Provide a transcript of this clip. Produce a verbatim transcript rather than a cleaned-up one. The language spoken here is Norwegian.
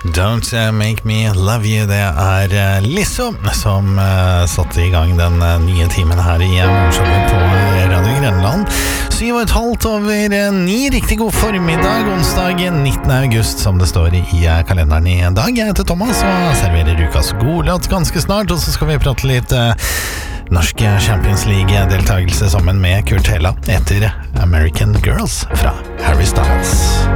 Don't uh, make me love you. Det er uh, Lizzo som uh, satte i gang den uh, nye timen her i uh, morgenshowet på uh, Radio Grenland. Syv og et halvt over uh, ni. Riktig god formiddag, onsdag nittende august, som det står i uh, kalenderen i dag. Jeg heter Thomas og serverer ukas godlåt ganske snart, og så skal vi prate litt uh, norsk Champions League-deltagelse sammen med Kurt Hella etter American Girls fra Harry Styles.